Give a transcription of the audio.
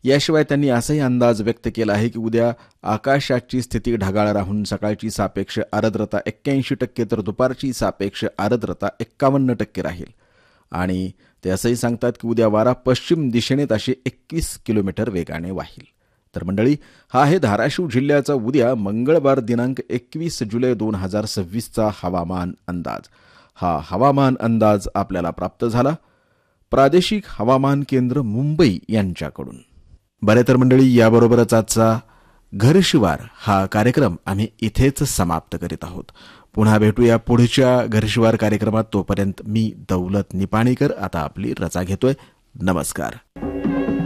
याशिवाय त्यांनी असाही अंदाज व्यक्त केला आहे की उद्या आकाशाची स्थिती ढगाळ राहून सकाळची सापेक्ष आर्द्रता 81% तर दुपारची सापेक्ष आर्द्रता 51% राहील. आणि ते असंही सांगतात की उद्या वारा पश्चिम दिशेने ताशी 21 किलोमीटर वेगाने वाहील. तर मंडळी, हा आहे धाराशिव जिल्ह्याचा उद्या मंगळवार दिनांक 21 जुलै 2026चा हवामान अंदाज. हा हवामान अंदाज आपल्याला प्राप्त झाला प्रादेशिक हवामान केंद्र मुंबई यांच्याकडून. बरे तर मंडळी, याबरोबरच आजचा घरशिवार हा कार्यक्रम आम्ही इथेच समाप्त करीत आहोत. पुन्हा भेटूया पुढच्या घरशिवार कार्यक्रमात. तोपर्यंत मी दौलत निपाणीकर आता आपली रजा घेतोय. नमस्कार.